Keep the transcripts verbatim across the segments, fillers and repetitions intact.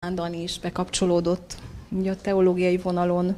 aztán Dani is bekapcsolódott ugye a teológiai vonalon.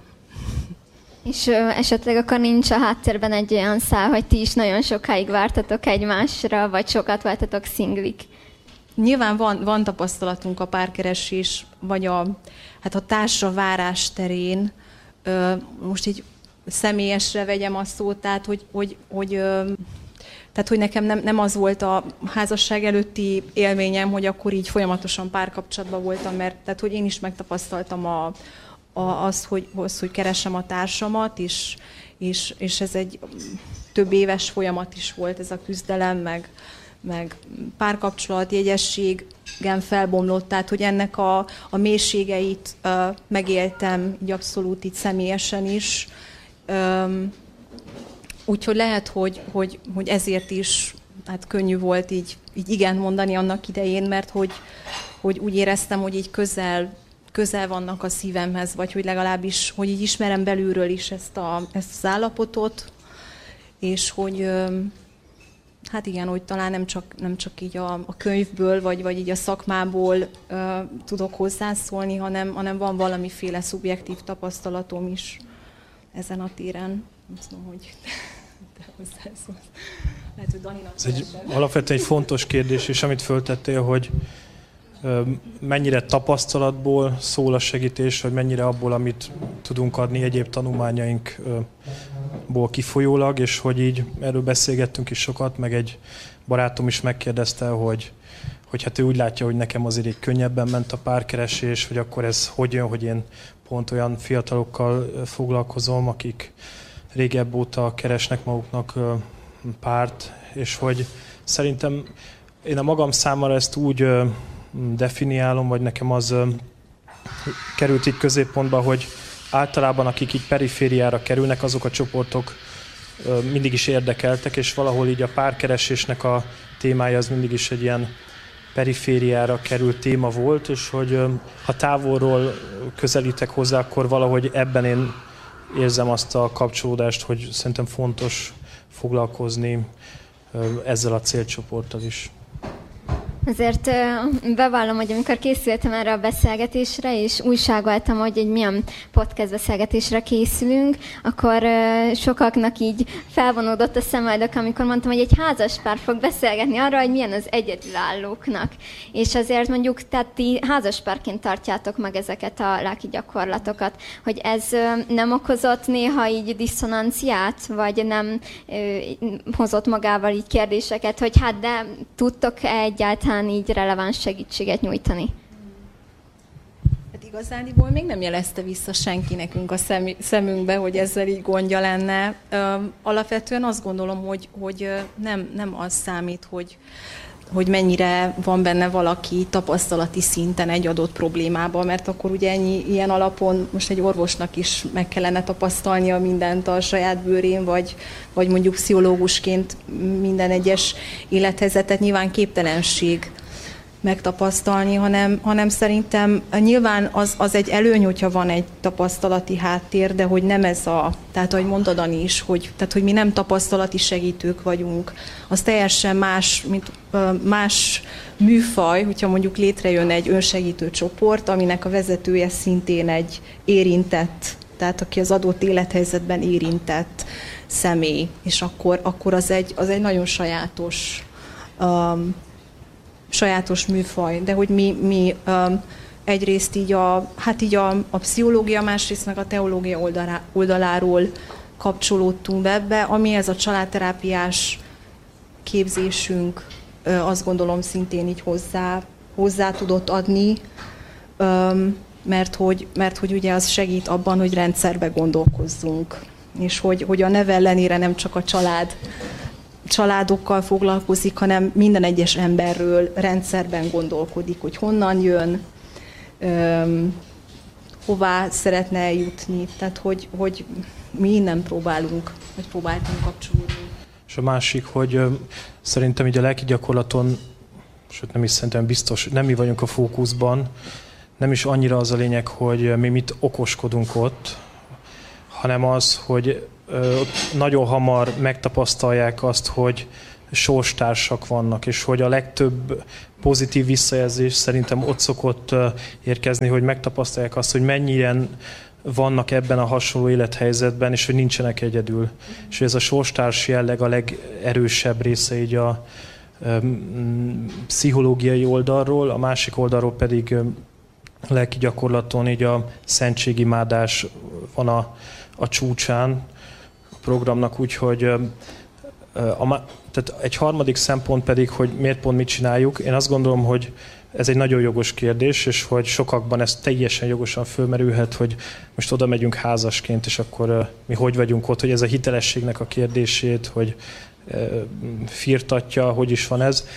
És ö, esetleg akkor nincs a háttérben egy olyan szál, hogy ti is nagyon sokáig vártatok egymásra, vagy sokat vártatok szinglik? Nyilván van, van tapasztalatunk a párkeresés, vagy a, hát a társra várás terén. Ö, most így személyesre vegyem a szót, tehát hogy, hogy, hogy, ö, tehát, hogy nekem nem, nem az volt a házasság előtti élményem, hogy akkor így folyamatosan párkapcsolatban voltam, mert tehát, hogy én is megtapasztaltam a, a, azt, hogy, az, hogy keresem a társamat, és, és, és ez egy több éves folyamat is volt ez a küzdelem, meg, meg párkapcsolat, jegyességem felbomlott, tehát hogy ennek a, a mélységeit uh, megéltem, így abszolút így személyesen is. Um, úgyhogy lehet, hogy, hogy, hogy ezért is hát könnyű volt így, így igen mondani annak idején, mert hogy, hogy úgy éreztem, hogy így közel, közel vannak a szívemhez, vagy hogy legalábbis, hogy így ismerem belülről is ezt, a, ezt az állapotot, és hogy um, hát igen, hogy talán nem csak, nem csak így a, a könyvből, vagy, vagy így a szakmából uh, tudok hozzászólni, hanem, hanem van valamiféle szubjektív tapasztalatom is ezen a téren. Azt mondom, hogy te hozzászólsz. Lehet, hogy Daninak ez egy, alapvetően egy fontos kérdés, és amit föltettél, hogy uh, mennyire tapasztalatból szól a segítés, vagy mennyire abból, amit tudunk adni egyéb tanulmányainkból kifolyólag, és hogy így erről beszélgettünk is sokat, meg egy barátom is megkérdezte, hogy, hogy hát ő úgy látja, hogy nekem azért így könnyebben ment a párkeresés, hogy akkor ez hogy jön, hogy én pont olyan fiatalokkal foglalkozom, akik régebb óta keresnek maguknak párt, és hogy szerintem én a magam számára ezt úgy definiálom, vagy nekem az került itt középpontba, hogy általában akik így perifériára kerülnek, azok a csoportok mindig is érdekeltek, és valahol így a párkeresésnek a témája az mindig is egy ilyen perifériára került téma volt, és hogy ha távolról közelítek hozzá, akkor valahogy ebben én érzem azt a kapcsolódást, hogy szerintem fontos foglalkozni ezzel a célcsoporttal is. Azért bevallom, hogy amikor készültem erre a beszélgetésre, és újságoltam, hogy egy milyen podcast beszélgetésre készülünk, akkor sokaknak így felvonódott a szemöldök, amikor mondtam, hogy egy házaspár fog beszélgetni arra, hogy milyen az egyedülállóknak. És azért mondjuk, tehát ti házaspárként tartjátok meg ezeket a lelki gyakorlatokat, hogy ez nem okozott néha így diszonanciát, vagy nem hozott magával így kérdéseket, hogy hát de tudtok-e egyáltalán így releváns segítséget nyújtani? Hát igazániból még nem jelezte vissza senki nekünk a szem, szemünkbe, hogy ezzel így gondja lenne. Alapvetően azt gondolom, hogy, hogy nem, nem az számít, hogy, hogy mennyire van benne valaki tapasztalati szinten egy adott problémában, mert akkor ugye ennyi, ilyen alapon most egy orvosnak is meg kellene tapasztalnia mindent a saját bőrén, vagy, vagy mondjuk pszichológusként minden egyes élethelyzetet nyilván képtelenség megtapasztalni, hanem, hanem szerintem nyilván az, az egy előny, hogyha van egy tapasztalati háttér, de hogy nem ez a, tehát ahogy mondtad Dani is, hogy, tehát, hogy mi nem tapasztalati segítők vagyunk, az teljesen más, mint más műfaj, hogyha mondjuk létrejön egy önsegítő csoport, aminek a vezetője szintén egy érintett, tehát aki az adott élethelyzetben érintett személy, és akkor, akkor az, egy, az egy nagyon sajátos um, sajátos műfaj, de hogy mi, mi um, egyrészt így a, hát így a, a pszichológia, másrészt meg a teológia oldalá, oldaláról kapcsolódtunk be ebbe, ami ez a családterápiás képzésünk, azt gondolom szintén így hozzá, hozzá tudott adni, um, mert, hogy, mert hogy ugye az segít abban, hogy rendszerbe gondolkozzunk, és hogy, hogy a neve ellenére nem csak a család családokkal foglalkozik, hanem minden egyes emberről rendszerben gondolkodik, hogy honnan jön, öm, hová szeretne eljutni, tehát hogy, hogy mi innen próbálunk, vagy próbáltunk kapcsolódni. És a másik, hogy ö, szerintem így a lelki gyakorlaton, sőt nem is szerintem biztos, nem mi vagyunk a fókuszban, nem is annyira az a lényeg, hogy mi mit okoskodunk ott, hanem az, hogy ott nagyon hamar megtapasztalják azt, hogy sorstársak vannak, és hogy a legtöbb pozitív visszajelzés szerintem ott szokott érkezni, hogy megtapasztalják azt, hogy mennyien vannak ebben a hasonló élethelyzetben, és hogy nincsenek egyedül. És hogy ez a sorstárs jelleg a legerősebb része így a pszichológiai oldalról, a másik oldalról pedig a lelki gyakorlaton így a szentségimádás van a, a csúcsán a programnak, úgyhogy a, tehát egy harmadik szempont pedig, hogy miért pont mit csináljuk. Én azt gondolom, hogy ez egy nagyon jogos kérdés, és hogy sokakban ez teljesen jogosan fölmerülhet, hogy most oda megyünk házasként, és akkor mi hogy vagyunk ott, hogy ez a hitelességnek a kérdését, hogy firtatja, hogy is van ez.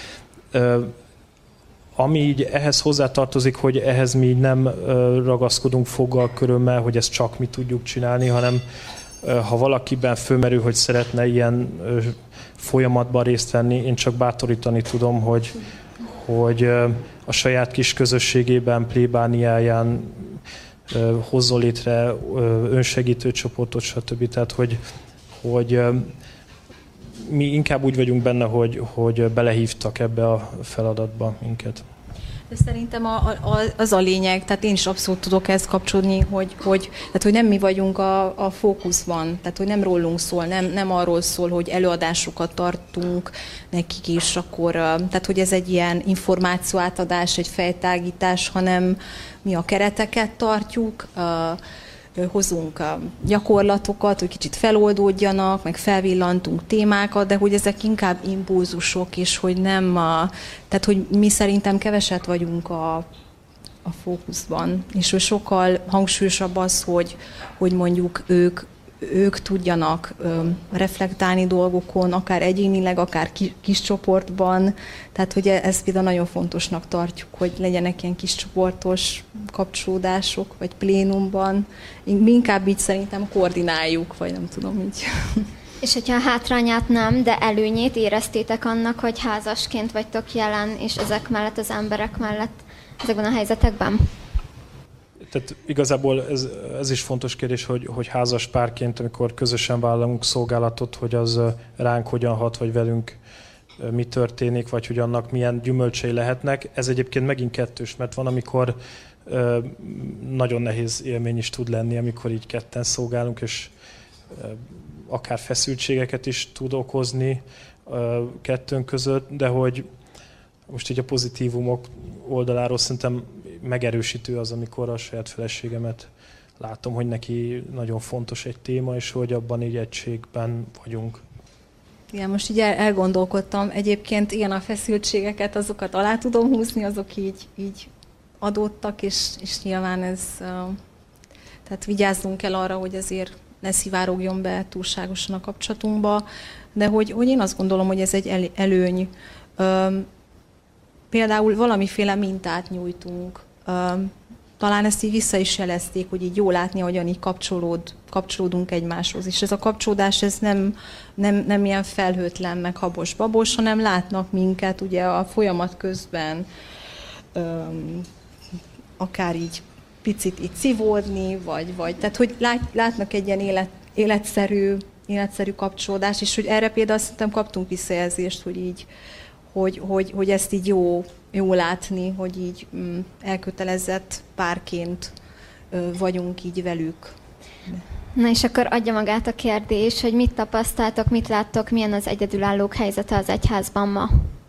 Ami így ehhez hozzátartozik, hogy ehhez mi nem ragaszkodunk foggal körömmel, hogy ezt csak mi tudjuk csinálni, hanem ha valakiben fölmerül, hogy szeretne ilyen folyamatban részt venni, én csak bátorítani tudom, hogy, hogy a saját kis közösségében, plébániáján hozzon létre önsegítő csoportot, stb. Tehát, hogy, hogy mi inkább úgy vagyunk benne, hogy, hogy belehívtak ebbe a feladatba minket. De szerintem a, a, az a lényeg, tehát én is abszolút tudok ezt kapcsolni, hogy, hogy, tehát, hogy nem mi vagyunk a, a fókuszban, tehát hogy nem rólunk szól, nem, nem arról szól, hogy előadásokat tartunk nekik is, akkor, tehát hogy ez egy ilyen információátadás, egy fejtágítás, hanem mi a kereteket tartjuk, hozunk gyakorlatokat, hogy kicsit feloldódjanak, meg felvillantunk témákat, de hogy ezek inkább impulzusok, és hogy nem a, tehát hogy mi szerintem keveset vagyunk a, a fókuszban, és hogy sokkal hangsúlyosabb az, hogy, hogy mondjuk ők, ők tudjanak ö, reflektálni dolgokon, akár egyénileg, akár ki, kis csoportban. Tehát, hogy ezt például nagyon fontosnak tartjuk, hogy legyenek ilyen kis csoportos kapcsolódások, vagy plénumban. Mi inkább így szerintem koordináljuk, vagy nem tudom így. És hogyha a hátrányát nem, de előnyét éreztétek annak, hogy házasként vagytok jelen, és ezek mellett az emberek mellett ezekben a helyzetekben? Tehát igazából ez, ez is fontos kérdés, hogy, hogy házas párként, amikor közösen vállalunk szolgálatot, hogy az ránk hogyan hat, vagy velünk mi történik, vagy hogy annak milyen gyümölcsei lehetnek. Ez egyébként megint kettős, mert van, amikor ö, nagyon nehéz élmény is tud lenni, amikor így ketten szolgálunk, és ö, akár feszültségeket is tud okozni ö, kettőnk között, de hogy most így a pozitívumok oldaláról szerintem megerősítő az, amikor a saját feleségemet látom, hogy neki nagyon fontos egy téma, és hogy abban így egységben vagyunk. Igen, most így elgondolkodtam. Egyébként igen, a feszültségeket, azokat alá tudom húzni, azok így, így adódtak, és, és nyilván ez, tehát vigyázzunk kell arra, hogy azért ne szivárogjon be túlságosan a kapcsolatunkba, de hogy, hogy én azt gondolom, hogy ez egy előny. Például valamiféle mintát nyújtunk. Talán ezt így vissza is jelezték, hogy így jó látni, hogyan így kapcsolód, kapcsolódunk egymáshoz. És ez a kapcsolódás ez nem, nem, nem ilyen felhőtlen, meg habos-babos, hanem látnak minket ugye a folyamat közben öm, akár így picit így szívódni, vagy, vagy tehát hogy lát, látnak egy ilyen élet, életszerű, életszerű kapcsolódást, és hogy erre például szerintem kaptunk visszajelzést, hogy így Hogy, hogy, hogy ezt így jó, jó látni, hogy így mm, elkötelezett párként ö, vagyunk így velük. Na és akkor adja magát a kérdés, hogy mit tapasztaltok, mit láttok, milyen az egyedülállók helyzete az egyházban ma?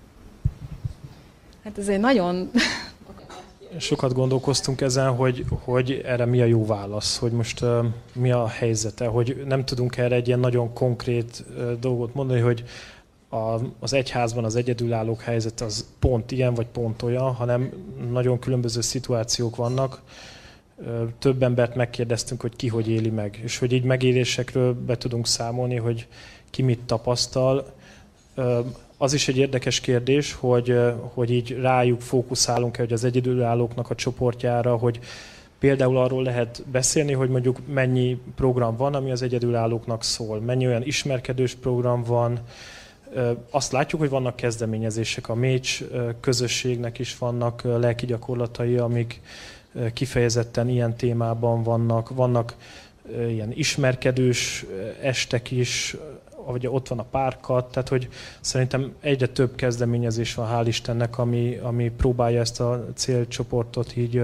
Hát ez egy nagyon... Sokat gondolkoztunk ezen, hogy, hogy erre mi a jó válasz, hogy most uh, mi a helyzete, hogy nem tudunk erre egy ilyen nagyon konkrét uh, dolgot mondani, hogy A, az egyházban az egyedülállók helyzet az pont ilyen, vagy pont olyan, hanem nagyon különböző szituációk vannak. Több embert megkérdeztünk, hogy ki hogy éli meg, és hogy így megélésekről be tudunk számolni, hogy ki mit tapasztal. Az is egy érdekes kérdés, hogy, hogy így rájuk fókuszálunk-e, hogy az egyedülállóknak a csoportjára, hogy például arról lehet beszélni, hogy mondjuk mennyi program van, ami az egyedülállóknak szól, mennyi olyan ismerkedős program van. Azt látjuk, hogy vannak kezdeményezések, a Mécs közösségnek is vannak lelki gyakorlatai, amik kifejezetten ilyen témában vannak. Vannak ilyen ismerkedős estek is, vagy ott van a párkat, tehát hogy szerintem egyre több kezdeményezés van, hál' Istennek, ami, ami próbálja ezt a célcsoportot így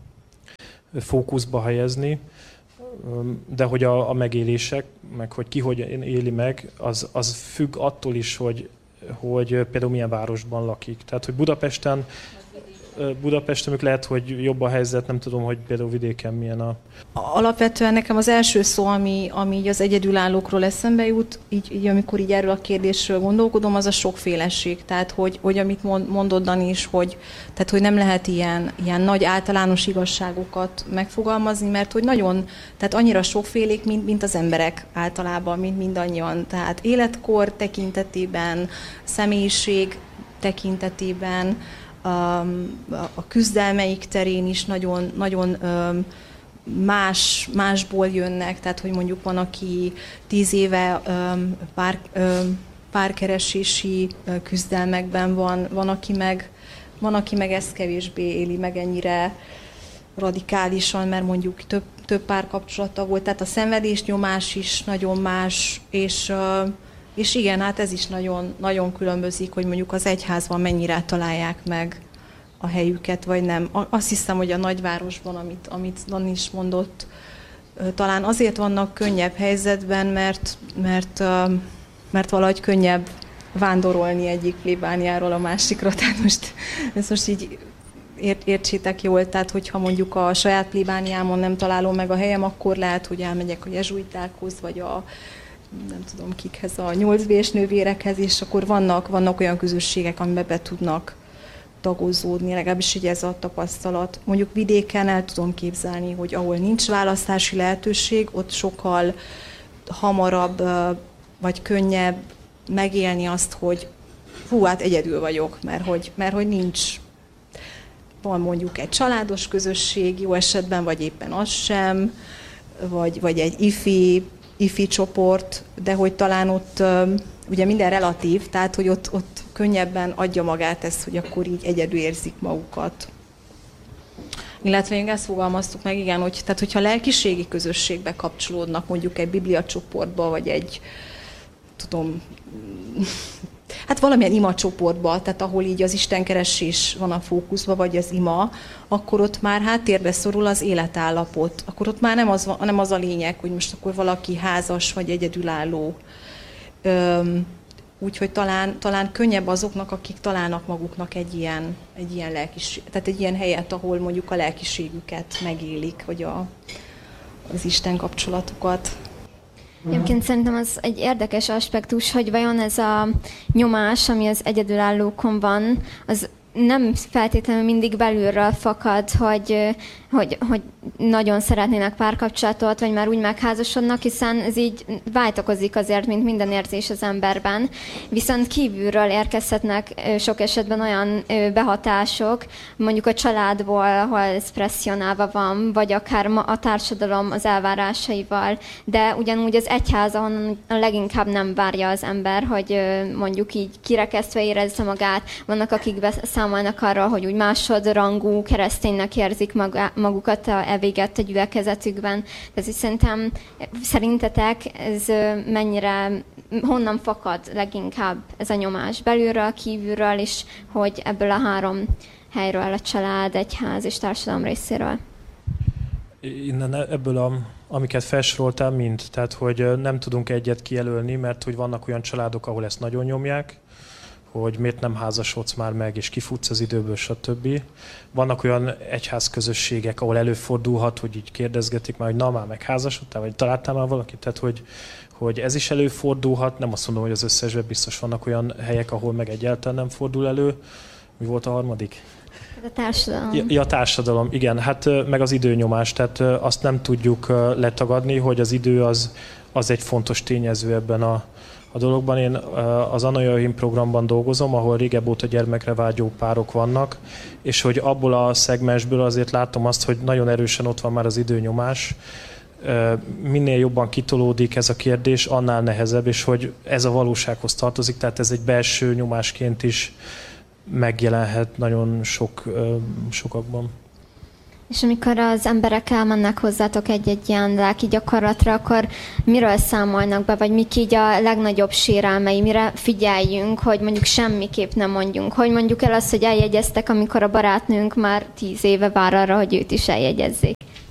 fókuszba helyezni, de hogy a, a megélések, meg hogy ki hogy éli meg, az, az függ attól is, hogy, hogy például milyen városban lakik. Tehát, hogy Budapesten Budapesten ők lehet, hogy jobb a helyzet, nem tudom, hogy például vidéken milyen a... Alapvetően nekem az első szó, ami, ami így az egyedülállókról eszembe jut, így, így amikor így erről a kérdésről gondolkodom, az a sokféleség. Tehát, hogy, hogy amit mondod, Dani is, hogy, tehát, hogy nem lehet ilyen, ilyen nagy általános igazságokat megfogalmazni, mert hogy nagyon, tehát annyira sokfélék, mint, mint az emberek általában, mint mindannyian. Tehát életkor tekintetében, személyiség tekintetében, a küzdelmeik terén is nagyon, nagyon más, másból jönnek, tehát hogy mondjuk van, aki tíz éve pár, párkeresési küzdelmekben van, van, aki meg, van, aki meg ezt kevésbé éli meg ennyire radikálisan, mert mondjuk több, több párkapcsolata volt, tehát a szenvedésnyomás is nagyon más, és És igen, hát ez is nagyon, nagyon különbözik, hogy mondjuk az egyházban mennyire találják meg a helyüket, vagy nem. Azt hiszem, hogy a nagyvárosban, amit, amit Dan is mondott, talán azért vannak könnyebb helyzetben, mert, mert, mert valahogy könnyebb vándorolni egyik plébániáról a másikra. Tehát most, ezt most így értsétek jól, tehát hogyha mondjuk a saját plébániámon nem találom meg a helyem, akkor lehet, hogy elmegyek a jezsuitákhoz, vagy a nem tudom kikhez, a nyolcbés nővérekhez, és akkor vannak, vannak olyan közösségek, amiben be tudnak tagozódni, legalábbis így ez a tapasztalat. Mondjuk vidéken el tudom képzelni, hogy ahol nincs választási lehetőség, ott sokkal hamarabb vagy könnyebb megélni azt, hogy hú, hát egyedül vagyok, mert hogy, mert hogy nincs, van mondjuk egy családos közösség, jó esetben, vagy éppen az sem, vagy, vagy egy ifi, ifi csoport, de hogy talán ott ugye minden relatív, tehát hogy ott, ott könnyebben adja magát ezt, hogy akkor így egyedül érzik magukat. Illetve még ezt fogalmaztuk meg, igen, hogy tehát hogyha lelkiségi közösségbe kapcsolódnak, mondjuk egy bibliacsoportba, vagy egy, tudom, hát valamilyen ima csoportba, tehát ahol így az istenkeresés van a fókuszban, vagy az ima, akkor ott már háttérbe szorul az életállapot. Akkor ott már nem az, nem az a lényeg, hogy most akkor valaki házas, vagy egyedülálló. Úgyhogy talán, talán könnyebb azoknak, akik találnak maguknak egy ilyen, egy ilyen lelkiség, tehát egy ilyen helyet, ahol mondjuk a lelkiségüket megélik, vagy a, az Isten kapcsolatukat. Egyébként szerintem az egy érdekes aspektus, hogy vajon ez a nyomás, ami az egyedülállókon van, az nem feltétlenül mindig belülről fakad, hogy, hogy, hogy nagyon szeretnének párkapcsolatot, vagy már úgy megházasodnak, hiszen ez így váltakozik azért, mint minden érzés az emberben. Viszont kívülről érkezhetnek sok esetben olyan behatások, mondjuk a családból, ahol ez presszionálva van, vagy akár a társadalom az elvárásaival, de ugyanúgy az egyház, ahonnan a leginkább nem várja az ember, hogy mondjuk így kirekesztve érezze magát. Vannak, akik beszámolnak arról, hogy úgy másodrangú kereszténynek érzik magukat a evégett a gyülekezetükben. Ez is szerintem, szerintetek ez mennyire, honnan fakad leginkább ez a nyomás? Belülről, kívülről, és hogy ebből a három helyről, a család, egyház és társadalom részéről? Innen ebből, a, amiket felsoroltál, mind. Tehát, hogy nem tudunk egyet kijelölni, mert hogy vannak olyan családok, ahol ezt nagyon nyomják, hogy miért nem házasodsz már meg, és kifutsz az időből, stb. Vannak olyan egyházközösségek, ahol előfordulhat, hogy így kérdezgetik már, hogy na, már megházasodtál, vagy találtál már valakit, tehát hogy, hogy ez is előfordulhat, nem azt mondom, hogy az összesben biztos vannak olyan helyek, ahol meg egyáltalán nem fordul elő. Mi volt a harmadik? A társadalom. Ja, ja, társadalom, igen, hát meg az időnyomás, tehát azt nem tudjuk letagadni, hogy az idő az, az egy fontos tényező ebben a A dologban. Én az Anna Joachim programban dolgozom, ahol régebb óta gyermekre vágyó párok vannak, és hogy abból a szegmensből azért látom azt, hogy nagyon erősen ott van már az időnyomás. Minél jobban kitolódik ez a kérdés, annál nehezebb, és hogy ez a valósághoz tartozik, tehát ez egy belső nyomásként is megjelenhet nagyon sok, sokakban. És amikor az emberek elmennek hozzátok egy-egy ilyen lelki gyakorlatra, akkor miről számolnak be, vagy mik így a legnagyobb sérelmei, mire figyeljünk, hogy mondjuk semmiképp nem mondjunk. Hogy mondjuk el azt, hogy eljegyeztek, amikor a barátnőnk már tíz éve vár arra, hogy őt is eljegyezzék.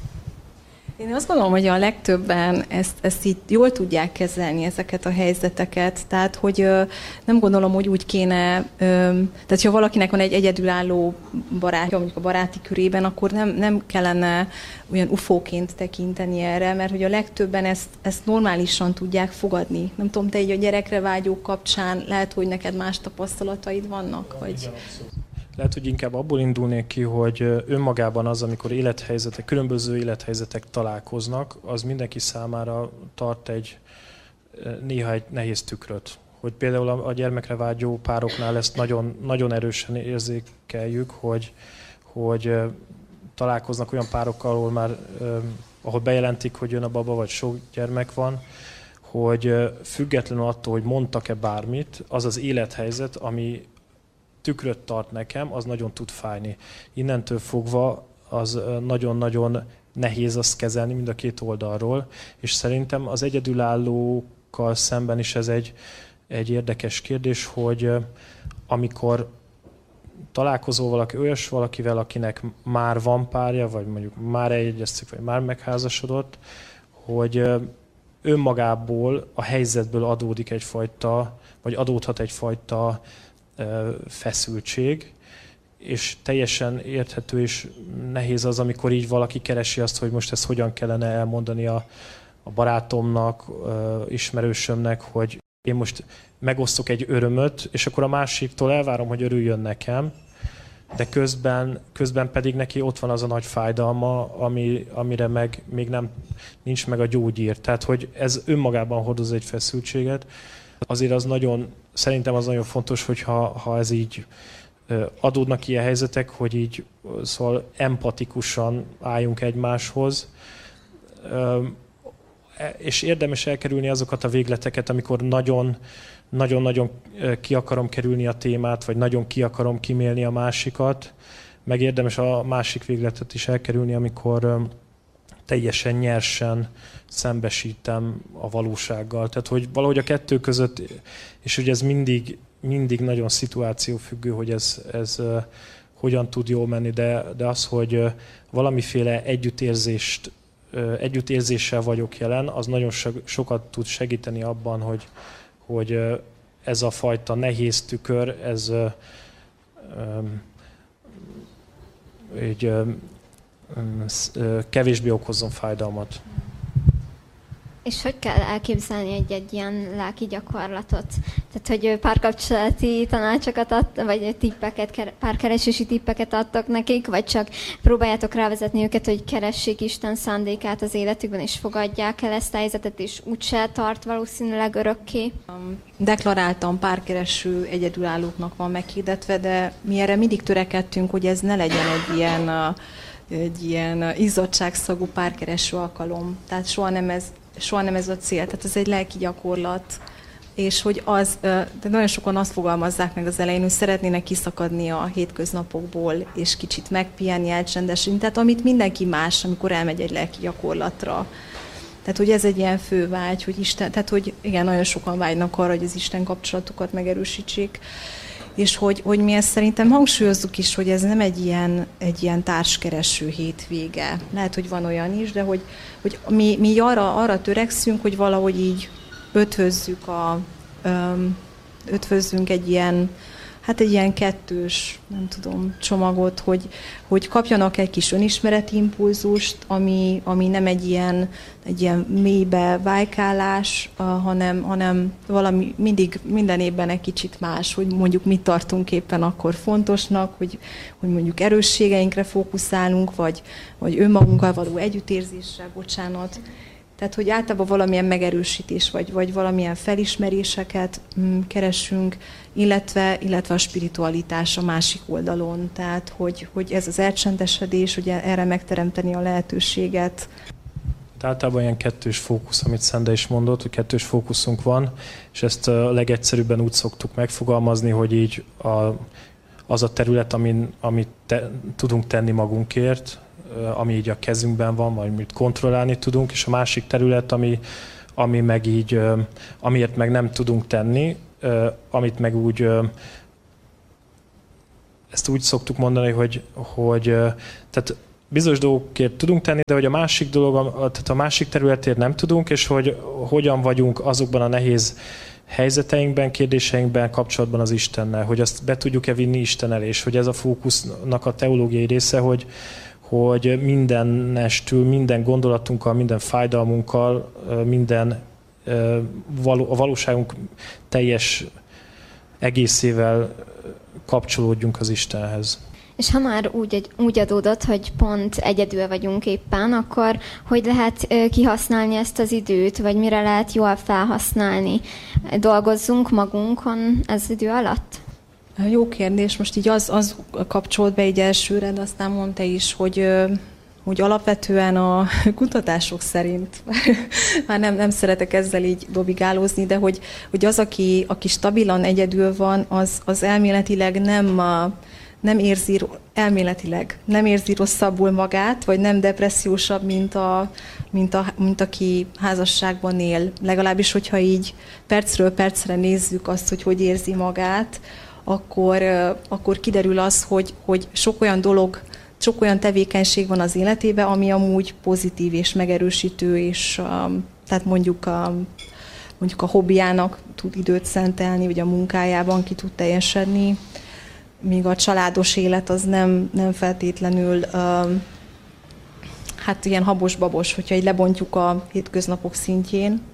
Én azt gondolom, hogy a legtöbben ezt, ezt így jól tudják kezelni, ezeket a helyzeteket. Tehát, hogy ö, nem gondolom, hogy úgy kéne, ö, tehát ha valakinek van egy egyedülálló barátja, mondjuk a baráti körében, akkor nem, nem kellene olyan ufóként tekinteni erre, mert hogy a legtöbben ezt, ezt normálisan tudják fogadni. Nem tudom, te így a gyerekre vágyók kapcsán lehet, hogy neked más tapasztalataid vannak? Vagy... Lehet, hogy inkább abból indulnék ki, hogy önmagában az, amikor élethelyzetek, különböző élethelyzetek találkoznak, az mindenki számára tart egy néha egy nehéz tükröt. Hogy például a gyermekre vágyó pároknál ezt nagyon, nagyon erősen érzékeljük, hogy, hogy találkoznak olyan párokkal, ahol már ahol bejelentik, hogy jön a baba, vagy sok gyermek van, hogy függetlenül attól, hogy mondtak-e bármit, az az élethelyzet, ami tükröt tart nekem, az nagyon tud fájni. Innentől fogva az nagyon-nagyon nehéz azt kezelni mind a két oldalról, és szerintem az egyedülállókkal szemben is ez egy, egy érdekes kérdés, hogy amikor találkozol valaki, olyas valakivel, akinek már van párja, vagy mondjuk már eljegyezték, vagy már megházasodott, hogy önmagából, a helyzetből adódik egyfajta, vagy adódhat egyfajta feszültség, és teljesen érthető és nehéz az, amikor így valaki keresi azt, hogy most ezt hogyan kellene elmondani a, a barátomnak, ismerősömnek, hogy én most megosztok egy örömöt, és akkor a másiktól elvárom, hogy örüljön nekem, de közben, közben pedig neki ott van az a nagy fájdalma, ami, amire meg még nem, nincs meg a gyógyír. Tehát, hogy ez önmagában hordoz egy feszültséget. Azért az nagyon, szerintem az nagyon fontos, hogy ha, ha ez így adódnak ilyen helyzetek, hogy így szóval empatikusan álljunk egymáshoz, és érdemes elkerülni azokat a végleteket, amikor nagyon, nagyon-nagyon ki akarom kerülni a témát, vagy nagyon ki akarom kimélni a másikat, meg érdemes a másik végletet is elkerülni, amikor teljesen nyersen szembesítem a valósággal. Tehát, hogy valahogy a kettő között, és ugye ez mindig, mindig nagyon szituációfüggő, hogy ez, ez uh, hogyan tud jól menni, de, de az, hogy uh, valamiféle együttérzést, uh, együttérzéssel vagyok jelen, az nagyon so, sokat tud segíteni abban, hogy, hogy uh, ez a fajta nehéz tükör, ez uh, um, egy, um, kevésbé okozzon fájdalmat. És hogy kell elképzelni egy-egy ilyen lelki gyakorlatot? Tehát, hogy párkapcsolati tanácsokat ad, vagy tippeket, párkeresési tippeket adtok nekik, vagy csak próbáljátok rávezetni őket, hogy keressék Isten szándékát az életükben, és fogadják el ezt a helyzetet, és úgyse tart valószínűleg örökké? Deklaráltan párkereső egyedülállóknak van meghirdetve, de mi erre mindig törekedtünk, hogy ez ne legyen egy ilyen, egy ilyen izzadságszagú párkereső alkalom. Tehát soha nem ez soha nem ez a cél, tehát ez egy lelki gyakorlat, és hogy az, de nagyon sokan azt fogalmazzák meg az elején, hogy szeretnének kiszakadni a hétköznapokból, és kicsit megpihenni, elcsendesülni, tehát amit mindenki más, amikor elmegy egy lelki gyakorlatra. Tehát, hogy ez egy ilyen fő vágy, hogy Isten, tehát, hogy igen, nagyon sokan vágynak arra, hogy az Isten kapcsolatukat megerősítsék, és hogy, hogy mi ezt szerintem hangsúlyozzuk is, hogy ez nem egy ilyen, egy ilyen társkereső hétvége. Lehet, hogy van olyan is, de hogy, hogy mi, mi arra, arra törekszünk, hogy valahogy így ötvözzük a, öm, ötvözzünk egy ilyen, hát egy ilyen kettős, nem tudom, csomagot, hogy, hogy kapjanak egy kis önismereti impulzust, ami, ami nem egy ilyen, egy ilyen mélybe vájkálás, hanem, hanem valami mindig minden évben egy kicsit más, hogy mondjuk mit tartunk éppen akkor fontosnak, hogy, hogy mondjuk erősségeinkre fókuszálunk, vagy, vagy önmagunkkal való együttérzésre, bocsánat. Tehát, hogy általában valamilyen megerősítés, vagy, vagy valamilyen felismeréseket mm, keresünk, illetve, illetve a spiritualitás a másik oldalon. Tehát, hogy, hogy ez az elcsendesedés, hogy erre megteremteni a lehetőséget. Általában ilyen kettős fókusz, amit Szende is mondott, hogy kettős fókuszunk van, és ezt a legegyszerűbben úgy szoktuk megfogalmazni, hogy így a, az a terület, amin, amit te, tudunk tenni magunkért, ami így a kezünkben van, vagy mit kontrollálni tudunk, és a másik terület, ami, ami meg így, amiért meg nem tudunk tenni, amit meg úgy, ezt úgy szoktuk mondani, hogy, hogy tehát bizonyos dolgokért tudunk tenni, de hogy a másik dolog, tehát a másik területért nem tudunk, és hogy hogyan vagyunk azokban a nehéz helyzeteinkben, kérdéseinkben kapcsolatban az Istennel, hogy azt be tudjuk-e vinni Isten elé, és hogy ez a fókusznak a teológiai része, hogy, hogy mindennestül, minden gondolatunkkal, minden fájdalmunkkal, minden való, a valóságunk teljes egészével kapcsolódjunk az Istenhez. És ha már úgy, úgy adódott, hogy pont egyedül vagyunk éppen, akkor hogy lehet kihasználni ezt az időt, vagy mire lehet jól felhasználni? Dolgozzunk magunkon ez idő alatt? Jó kérdés. Most így az, az kapcsolt be egy elsőre, de aztán mondta is, hogy, hogy alapvetően a kutatások szerint, már nem, nem szeretek ezzel így dobigálózni, de hogy, hogy az, aki, aki stabilan egyedül van, az, az elméletileg nem... A, nem érzi, elméletileg nem érzi rosszabbul magát, vagy nem depressziósabb, mint, a, mint, a, mint aki házasságban él. Legalábbis, hogyha így percről percre nézzük azt, hogy hogy érzi magát, akkor, akkor kiderül az, hogy, hogy sok olyan dolog, sok olyan tevékenység van az életében, ami amúgy pozitív és megerősítő, és um, tehát mondjuk a, mondjuk a hobbiának tud időt szentelni, vagy a munkájában ki tud teljesedni, míg a családos élet az nem, nem feltétlenül uh, hát ilyen habos-babos, hogyha így lebontjuk a hétköznapok szintjén. Uh,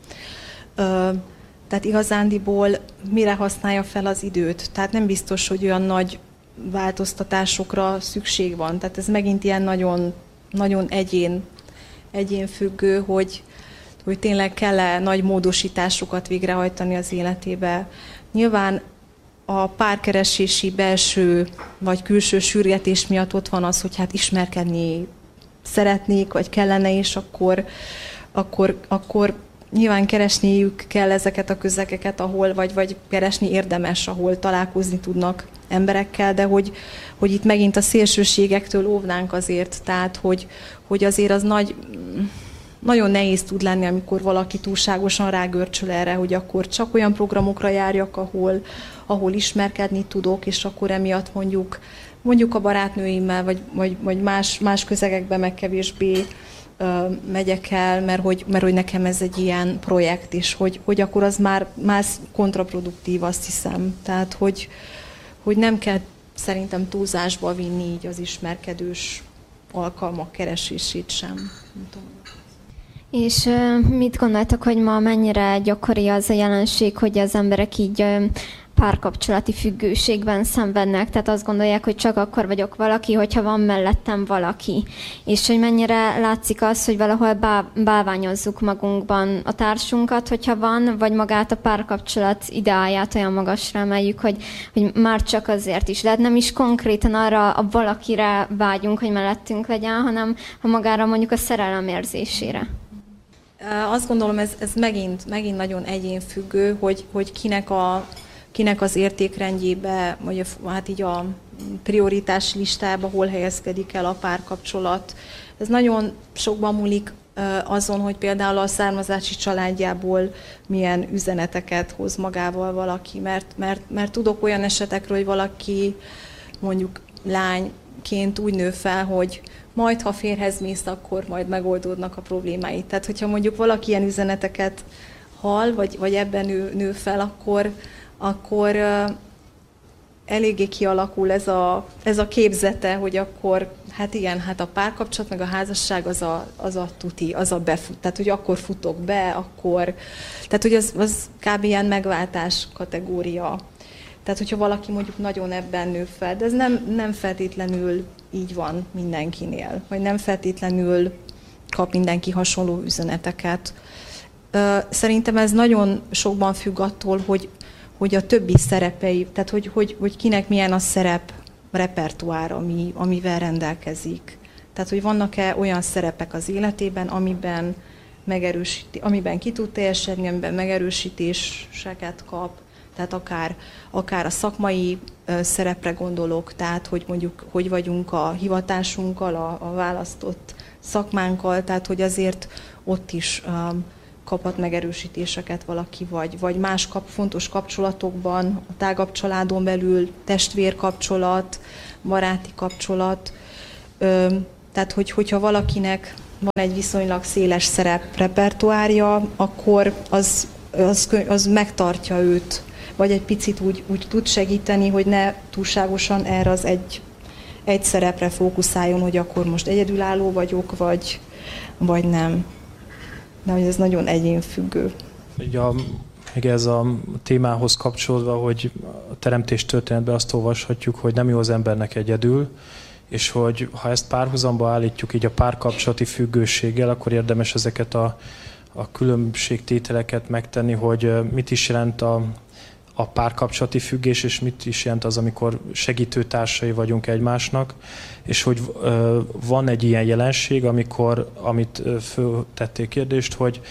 tehát igazándiból mire használja fel az időt? Tehát nem biztos, hogy olyan nagy változtatásokra szükség van. Tehát ez megint ilyen nagyon, nagyon egyén, egyén függő, hogy, hogy tényleg kell-e nagy módosításokat végrehajtani az életébe. Nyilván a párkeresési belső vagy külső sürgetés miatt ott van az, hogy hát ismerkedni szeretnék, vagy kellene, és akkor, akkor, akkor nyilván keresniük kell ezeket a közegeket, ahol, vagy, vagy keresni érdemes, ahol találkozni tudnak emberekkel, de hogy, hogy itt megint a szélsőségektől óvnánk azért, tehát hogy, hogy azért az nagy... Nagyon nehéz tud lenni, amikor valaki túlságosan rágörcsöl erre, hogy akkor csak olyan programokra járjak, ahol, ahol ismerkedni tudok, és akkor emiatt mondjuk, mondjuk a barátnőimmel, vagy, vagy, vagy más, más közegekben meg kevésbé ö, megyek el, mert hogy, mert hogy nekem ez egy ilyen projekt is, hogy, hogy akkor az már, már kontraproduktív, azt hiszem. Tehát, hogy, hogy nem kell szerintem túlzásba vinni így az ismerkedős alkalmak keresését sem. Nem tudom. És mit gondoltok, hogy ma mennyire gyakori az a jelenség, hogy az emberek így párkapcsolati függőségben szenvednek, tehát azt gondolják, hogy csak akkor vagyok valaki, hogyha van mellettem valaki. És hogy mennyire látszik az, hogy valahol bálványozzuk magunkban a társunkat, hogyha van, vagy magát a párkapcsolat ideáját olyan magasra emeljük, hogy, hogy már csak azért is. Tehát nem is konkrétan arra a valakire vágyunk, hogy mellettünk legyen, hanem ha magára mondjuk a szerelem érzésére. Azt gondolom, ez, ez megint, megint nagyon egyénfüggő, hogy, hogy kinek, a, kinek az értékrendjébe, vagy a, hát így a prioritás listába hol helyezkedik el a párkapcsolat. Ez nagyon sokban múlik azon, hogy például a származási családjából milyen üzeneteket hoz magával valaki, mert, mert, mert tudok olyan esetekről, hogy valaki mondjuk lányként úgy nő fel, hogy majd, ha férhez mész, akkor majd megoldódnak a problémáit. Tehát, hogyha mondjuk valaki ilyen üzeneteket hall, vagy, vagy ebben nő, nő fel, akkor, akkor uh, eléggé kialakul ez a, ez a képzete, hogy akkor, hát igen, hát a párkapcsolat, meg a házasság az a, az a tuti, az a befut. Tehát, hogy akkor futok be, akkor... Tehát, hogy az, az kb. Ilyen megváltás kategória. Tehát, hogyha valaki mondjuk nagyon ebben nő fel, de ez nem, nem feltétlenül így van mindenkinél, vagy nem feltétlenül kap mindenki hasonló üzeneteket. Szerintem ez nagyon sokban függ attól, hogy, hogy a többi szerepei, tehát hogy, hogy, hogy kinek milyen a szerep repertoár, ami, amivel rendelkezik. Tehát, hogy vannak-e olyan szerepek az életében, amiben, megerősíti, amiben ki tud teljesedni, amiben megerősítéseket kap. tehát akár, akár a szakmai szerepre gondolok, tehát hogy mondjuk hogy vagyunk a hivatásunkkal, a, a választott szakmánkkal, tehát hogy azért ott is um, kaphat megerősítéseket valaki, vagy, vagy más kap, fontos kapcsolatokban, a tágabb családon belül testvérkapcsolat, baráti kapcsolat. Öm, tehát, hogy, hogyha valakinek van egy viszonylag széles szereprepertoárja, akkor az, az, az megtartja őt, vagy egy picit úgy, úgy tud segíteni, hogy ne túlságosan erre az egy, egy szerepre fókuszáljon, hogy akkor most egyedülálló vagyok, vagy, vagy nem. De hogy ez nagyon egyénfüggő. Ugye a, még ez a témához kapcsolódva, hogy a teremtés történetben azt olvashatjuk, hogy nem jó az embernek egyedül, és hogy ha ezt párhuzamba állítjuk így a párkapcsolati függőséggel, akkor érdemes ezeket a, a különbségtételeket megtenni, hogy mit is jelent a, a párkapcsolati függés, és mit is jelent az, amikor segítőtársai vagyunk egymásnak, és hogy ö, van egy ilyen jelenség, amikor, amit föltették kérdést, hogy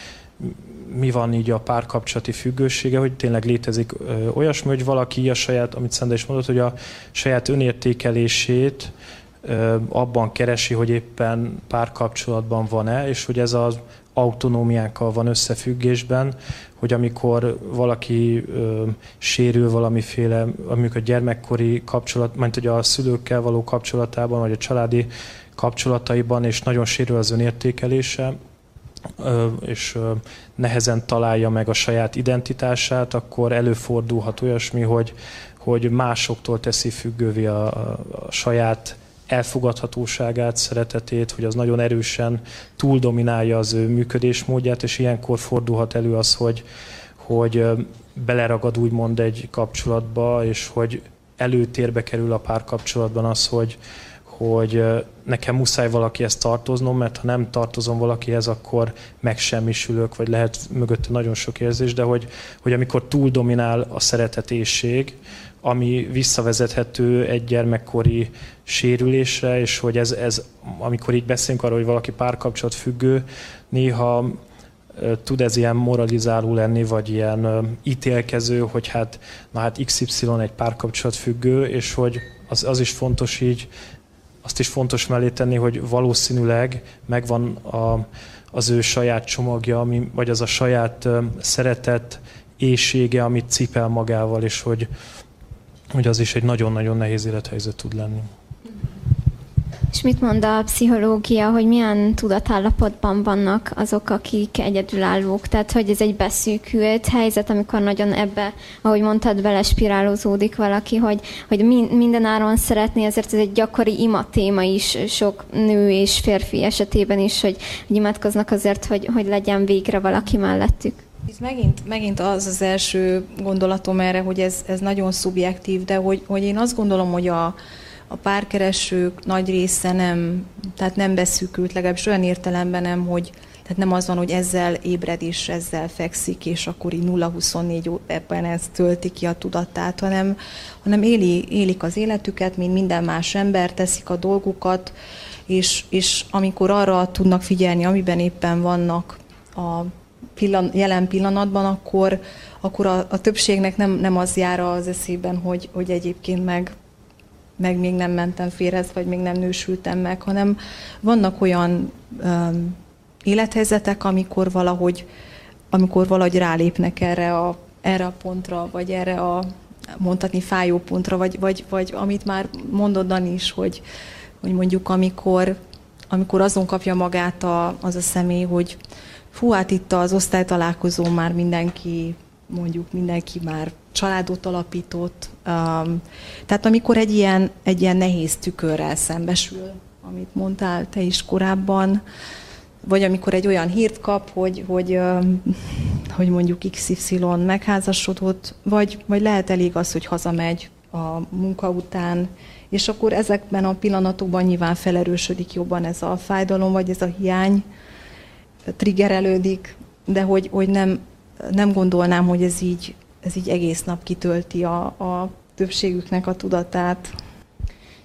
mi van így a párkapcsolati függősége, hogy tényleg létezik ö, olyasmi, hogy valaki a saját, amit Szenda is mondott, hogy a saját önértékelését ö, abban keresi, hogy éppen párkapcsolatban van-e, és hogy ez az autonómiánkkal van összefüggésben, hogy amikor valaki ö, sérül valamiféle, amikor a gyermekkori kapcsolat, mint hogy a szülőkkel való kapcsolatában, vagy a családi kapcsolataiban, és nagyon sérül az önértékelése, ö, és ö, nehezen találja meg a saját identitását, akkor előfordulhat olyasmi, hogy, hogy másoktól teszi függővé a, a, a saját elfogadhatóságát, szeretetét, hogy az nagyon erősen túldominálja az ő működésmódját, és ilyenkor fordulhat elő az, hogy, hogy beleragad úgymond egy kapcsolatba, és hogy előtérbe kerül a párkapcsolatban az, hogy, hogy nekem muszáj valakihez tartoznom, mert ha nem tartozom valakihez, akkor megsemmisülök, vagy lehet mögötte nagyon sok érzés, de hogy, hogy amikor túldominál a szeretetésség, ami visszavezethető egy gyermekkori sérülésre, és hogy ez, ez amikor így beszélünk arról, hogy valaki párkapcsolat függő, néha tud ez ilyen moralizáló lenni, vagy ilyen ítélkező, hogy hát, na hát iksz ipszilon egy párkapcsolat függő, és hogy az, az is fontos így, azt is fontos mellé tenni, hogy valószínűleg megvan a, az ő saját csomagja, ami, vagy az a saját szeretet éhsége, amit cipel magával, és hogy hogy az is egy nagyon-nagyon nehéz élethelyzet tud lenni. És mit mond a pszichológia, hogy milyen tudatállapotban vannak azok, akik egyedülállók? Tehát, hogy ez egy beszűkült helyzet, amikor nagyon ebbe, ahogy mondtad, belespirálozódik valaki, hogy, hogy minden áron szeretné, ezért ez egy gyakori ima téma is sok nő és férfi esetében is, hogy, hogy imádkoznak azért, hogy, hogy legyen végre valaki mellettük. Itt megint, megint az az első gondolatom erre, hogy ez, ez nagyon szubjektív, de hogy, hogy én azt gondolom, hogy a, a párkeresők nagy része nem, tehát nem beszűkült, legalábbis olyan értelemben nem, hogy tehát nem az van, hogy ezzel ébred és ezzel fekszik, és akkor így nulla huszonnégy órában ez tölti ki a tudatát, hanem, hanem éli, élik az életüket, mint minden más ember, teszik a dolgukat, és, és amikor arra tudnak figyelni, amiben éppen vannak a Pillan, jelen pillanatban, akkor, akkor a, a többségnek nem, nem az jár az eszében, hogy, hogy egyébként meg, meg még nem mentem férhez, vagy még nem nősültem meg, hanem vannak olyan um, élethelyzetek, amikor valahogy, amikor valahogy rálépnek erre a, erre a pontra, vagy erre a mondhatni fájó pontra, vagy, vagy, vagy amit már mondod, Dani is, hogy, hogy mondjuk amikor, amikor azon kapja magát a, az a személy, hogy fú, hát itt az osztálytalálkozón már mindenki, mondjuk mindenki már családot alapított. Um, tehát amikor egy ilyen, egy ilyen nehéz tükörrel szembesül, amit mondtál te is korábban, vagy amikor egy olyan hírt kap, hogy, hogy, um, hogy mondjuk iksz ipszilon megházasodott, vagy, vagy lehet elég az, hogy hazamegy a munka után, és akkor ezekben a pillanatokban nyilván felerősödik jobban ez a fájdalom, vagy ez a hiány, triggerelődik, de hogy, hogy nem, nem gondolnám, hogy ez így, ez így egész nap kitölti a, a többségüknek a tudatát.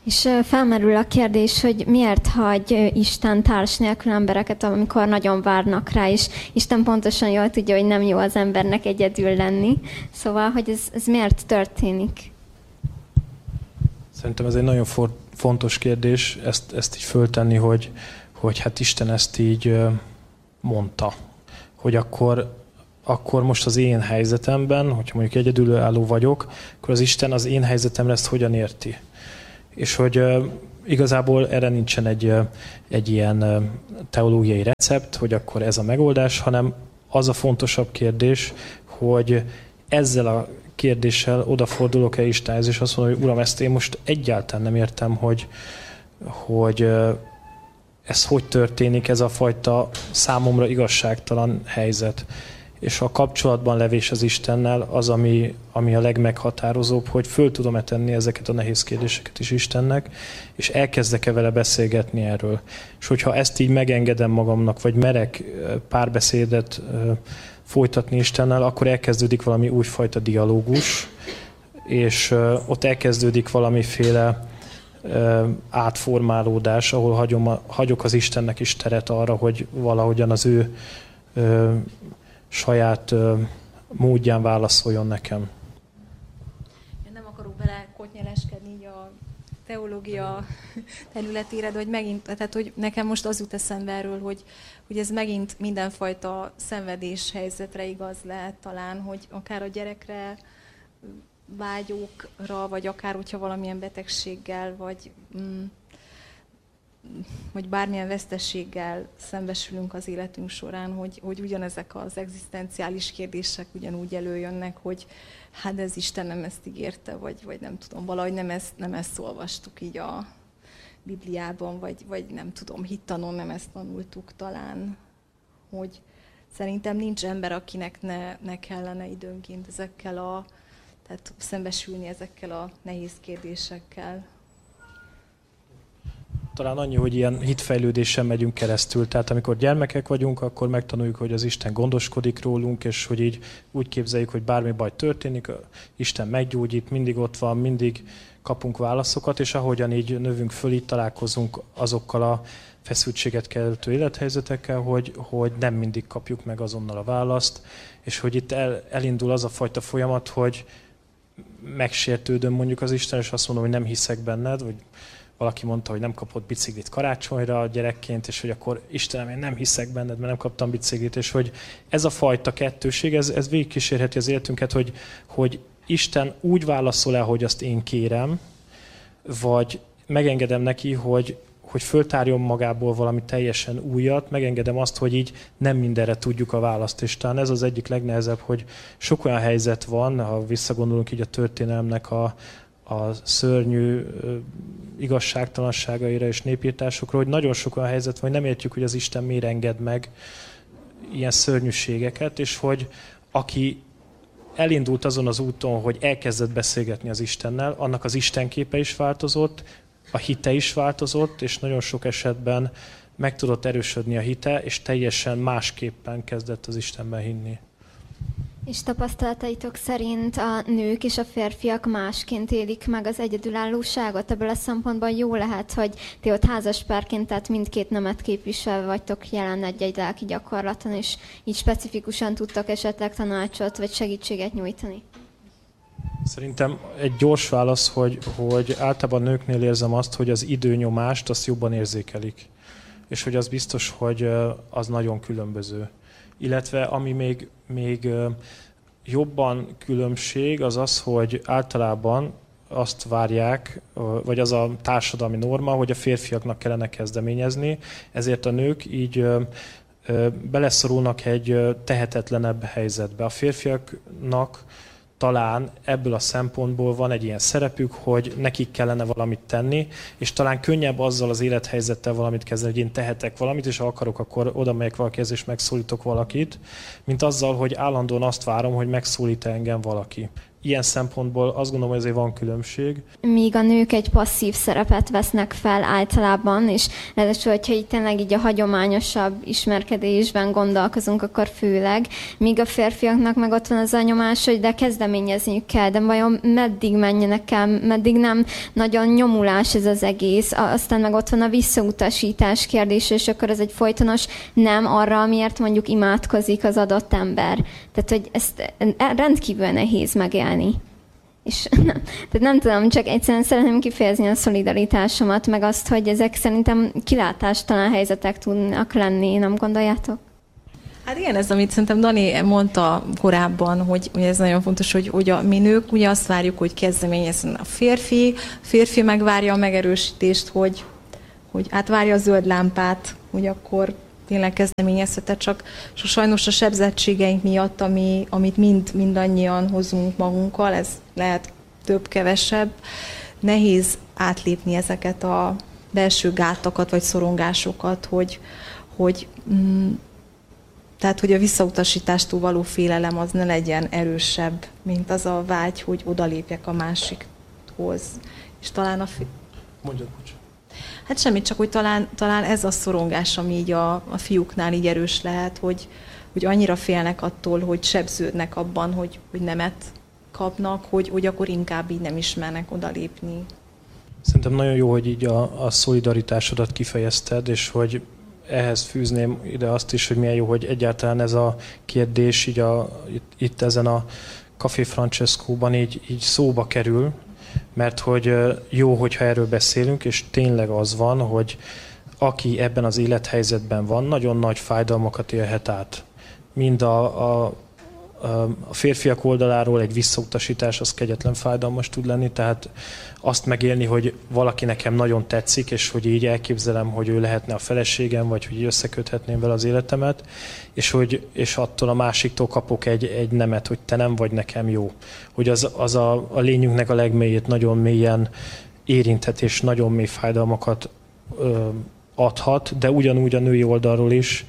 És felmerül a kérdés, hogy miért hagy Isten társ nélkül embereket, amikor nagyon várnak rá, és Isten pontosan jól tudja, hogy nem jó az embernek egyedül lenni. Szóval, hogy ez, ez miért történik? Szerintem ez egy nagyon for, fontos kérdés, ezt, ezt így föltenni, hogy, hogy hát Isten ezt így mondta, hogy akkor, akkor most az én helyzetemben, hogyha mondjuk egyedülálló vagyok, akkor az Isten az én helyzetemre ezt hogyan érti. És hogy uh, igazából erre nincsen egy, uh, egy ilyen uh, teológiai recept, hogy akkor ez a megoldás, hanem az a fontosabb kérdés, hogy ezzel a kérdéssel odafordulok-e Istenhez, és azt mondom, hogy Uram, ezt én most egyáltalán nem értem, hogy, hogy uh, ez hogy történik, ez a fajta számomra igazságtalan helyzet. És a kapcsolatban levés az Istennel az, ami, ami a legmeghatározóbb, hogy föl tudom-e tenni ezeket a nehéz kérdéseket is Istennek, és elkezdek-e vele beszélgetni erről. És hogyha ezt így megengedem magamnak, vagy merek párbeszédet folytatni Istennel, akkor elkezdődik valami újfajta dialógus, és ott elkezdődik valamiféle átformálódás, ahol hagyom, hagyok az Istennek is teret arra, hogy valahogyan az ő saját ö, módján válaszoljon nekem. Én nem akarok bele kotnyeleskedni így a teológia területére, de hogy megint, tehát hogy nekem most az jut eszembe erről, hogy, hogy ez megint mindenfajta szenvedés helyzetre igaz lehet talán, hogy akár a gyerekre, vágyókra, vagy akár hogyha valamilyen betegséggel, vagy mm, vagy bármilyen veszteséggel szembesülünk az életünk során, hogy, hogy ugyanezek az egzisztenciális kérdések ugyanúgy előjönnek, hogy hát ez Isten nem ezt ígérte, vagy, vagy nem tudom, valahogy nem ezt, nem ezt olvastuk így a Bibliában, vagy, vagy nem tudom, hittanon nem ezt tanultuk talán, hogy szerintem nincs ember, akinek ne, ne kellene időnként ezekkel a, tehát szembesülni ezekkel a nehéz kérdésekkel. Talán annyi, hogy ilyen hitfejlődésen megyünk keresztül. Tehát amikor gyermekek vagyunk, akkor megtanuljuk, hogy az Isten gondoskodik rólunk, és hogy így úgy képzeljük, hogy bármi baj történik, Isten meggyógyít, mindig ott van, mindig kapunk válaszokat, és ahogyan így növünk föl, így találkozunk azokkal a feszültséget keltő élethelyzetekkel, hogy, hogy nem mindig kapjuk meg azonnal a választ, és hogy itt el, elindul az a fajta folyamat, hogy megsértődöm mondjuk az Isten, és azt mondom, hogy nem hiszek benned, vagy valaki mondta, hogy nem kapott biciklit karácsonyra gyerekként, és hogy akkor Istenem, én nem hiszek benned, mert nem kaptam biciklit, és hogy ez a fajta kettőség, ez, ez végigkísérheti az életünket, hogy, hogy Isten úgy válaszol el, hogy azt én kérem, vagy megengedem neki, hogy, hogy föltárjon magából valami teljesen újat, megengedem azt, hogy így nem mindenre tudjuk a választ. És talán ez az egyik legnehezebb, hogy sok olyan helyzet van, ha visszagondolunk így a történelemnek a, a szörnyű igazságtalanságaira és népírtásokra, hogy nagyon sok olyan helyzet van, hogy nem értjük, hogy az Isten miért enged meg ilyen szörnyűségeket, és hogy aki elindult azon az úton, hogy elkezdett beszélgetni az Istennel, annak az istenképe is változott, a hite is változott, és nagyon sok esetben meg tudott erősödni a hite, és teljesen másképpen kezdett az Istenben hinni. És tapasztalataitok szerint a nők és a férfiak másként élik meg az egyedülállóságot? Ebből a szempontból jó lehet, hogy ti ott házaspárként, tehát mindkét nemet képviselve vagytok jelen egy-egy lelki gyakorlaton, és így specifikusan tudtok esetleg tanácsot vagy segítséget nyújtani? Szerintem egy gyors válasz, hogy, hogy általában nőknél érzem azt, hogy az időnyomást azt jobban érzékelik. És hogy az biztos, hogy az nagyon különböző. Illetve ami még, még jobban különbség, az az, hogy általában azt várják, vagy az a társadalmi norma, hogy a férfiaknak kellene kezdeményezni, ezért a nők így beleszorulnak egy tehetetlenebb helyzetbe. A férfiaknak talán ebből a szempontból van egy ilyen szerepük, hogy nekik kellene valamit tenni, és talán könnyebb azzal az élethelyzettel valamit kezdeni, hogy én tehetek valamit, és ha akarok, akkor oda megyek valakihez, és megszólítok valakit, mint azzal, hogy állandóan azt várom, hogy megszólít engem valaki. ilyen szempontból azt gondolom, hogy azért van különbség. Míg a nők egy passzív szerepet vesznek fel általában, és ráadásul, hogyha itt tényleg így a hagyományosabb ismerkedésben gondolkozunk, akkor főleg, míg a férfiaknak meg ott van az a nyomás, hogy de kezdeményezniük kell, de vajon meddig menjenek el, meddig nem nagyon nyomulás ez az egész, aztán meg ott van a visszautasítás kérdés, és akkor ez egy folytonos nem arra, amiért mondjuk imádkozik az adott ember. Tehát, hogy ezt rendkívül nehéz megélni. És nem, tehát nem tudom, csak egyszerűen szeretném kifejezni a szolidaritásomat, meg azt, hogy ezek szerintem kilátástalan helyzetek tudnak lenni, nem gondoljátok? Hát igen, ez, amit szerintem Dani mondta korábban, hogy, hogy ez nagyon fontos, hogy, hogy a mi nők ugye azt várjuk, hogy kezdeményezzen a férfi, a férfi megvárja a megerősítést, hogy, hogy átvárja a zöld lámpát, hogy akkor tényleg kezdeményezhetett, csak sajnos a sebzettségeink miatt, ami, amit mind, mindannyian hozunk magunkkal, ez lehet több-kevesebb, nehéz átlépni ezeket a belső gátakat, vagy szorongásokat, hogy, hogy, mm, tehát, hogy a visszautasítástól való félelem az ne legyen erősebb, mint az a vágy, hogy odalépjek a másikhoz. És talán a... Fi- Mondjad, bocs. Hát semmit, csak hogy talán, talán ez a szorongás, ami így a, a fiúknál így erős lehet, hogy, hogy annyira félnek attól, hogy sebződnek abban, hogy, hogy nemet kapnak, hogy, hogy akkor inkább így nem ismernek odalépni. Szerintem nagyon jó, hogy így a, a szolidaritásodat kifejezted, és hogy ehhez fűzném ide azt is, hogy milyen jó, hogy egyáltalán ez a kérdés így a, itt, itt ezen a Café Francescóban így, így szóba kerül, mert hogy jó, hogyha erről beszélünk, és tényleg az van, hogy aki ebben az élethelyzetben van, nagyon nagy fájdalmakat élhet át. Mind a, a, a férfiak oldaláról egy visszautasítás, az kegyetlen fájdalmas tud lenni, tehát azt megélni, hogy valaki nekem nagyon tetszik, és hogy így elképzelem, hogy ő lehetne a feleségem, vagy hogy összeköthetném vele az életemet, és, hogy, és attól a másiktól kapok egy, egy nemet, hogy te nem vagy nekem jó. Hogy az, az a, a lényünknek a legmélyét nagyon mélyen érinthet, és nagyon mély fájdalmakat ö, adhat, de ugyanúgy a női oldalról is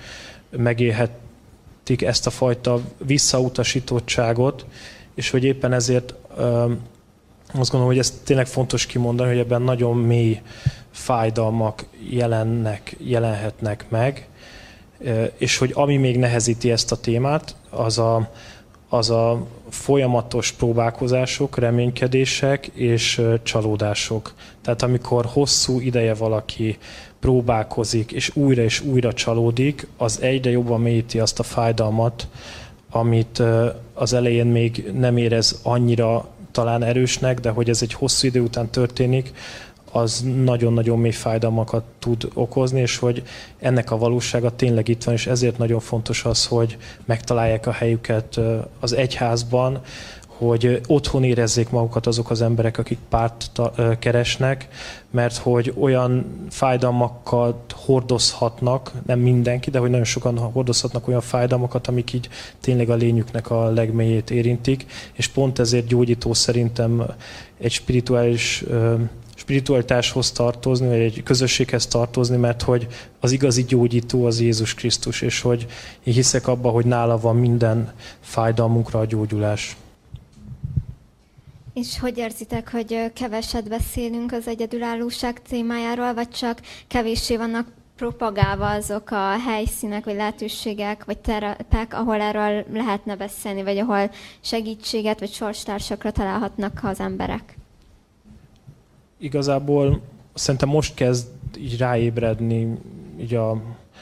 megélhetik ezt a fajta visszautasítottságot, és hogy éppen ezért ö, azt gondolom, hogy ez tényleg fontos kimondani, hogy ebben nagyon mély fájdalmak jelennek, jelenhetnek meg, és hogy ami még nehezíti ezt a témát, az a, az a folyamatos próbálkozások, reménykedések és csalódások. Tehát amikor hosszú ideje valaki próbálkozik, és újra és újra csalódik, az egyre jobban mélyíti azt a fájdalmat, amit az elején még nem érez annyira talán erősnek, de hogy ez egy hosszú idő után történik, az nagyon-nagyon mély fájdalmakat tud okozni, és hogy ennek a valósága tényleg itt van, és ezért nagyon fontos az, hogy megtalálják a helyüket az egyházban, hogy otthon érezzék magukat azok az emberek, akik párt keresnek, mert hogy olyan fájdalmakat hordozhatnak, nem mindenki, de hogy nagyon sokan hordozhatnak olyan fájdalmakat, amik így tényleg a lényüknek a legmélyét érintik, és pont ezért gyógyító szerintem egy spirituális spiritualitáshoz tartozni, vagy egy közösséghez tartozni, mert hogy az igazi gyógyító az Jézus Krisztus, és hogy én hiszek abba, hogy nála van minden fájdalmunkra a gyógyulás. És hogy érzitek, hogy keveset beszélünk az egyedülállóság témájáról, vagy csak kevéssé vannak propagálva azok a helyszínek, vagy lehetőségek, vagy terepek, ahol erről lehetne beszélni, vagy ahol segítséget, vagy sorstársakra találhatnak az emberek? Igazából szerintem most kezd így ráébredni így a,